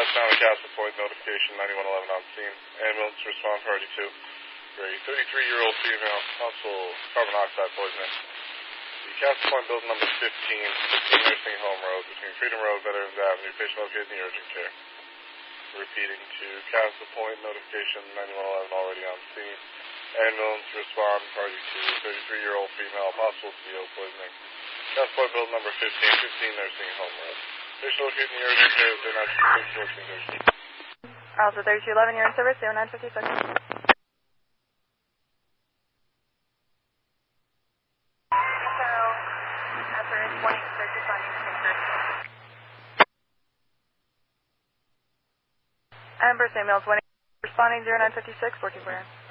Southbound Castle Point, notification 9111 on scene. Ambulance respond party 2. For a 33-year-old female, possible carbon monoxide poisoning. The Castle Point building number 15 Nursing Home Road, between Freedom Road, Veterans Avenue, patient located in the urgent care. Repeating to Castle Point, notification 9111 already on scene. Ambulance respond party 2, 33-year-old female, possible CO poisoning. Castle Point building number 15 Nursing Home Road. Patient located in the urgent care, 0956, Also 3211, you're in service, 0956. Amber Samuels, responding 0956, working for him.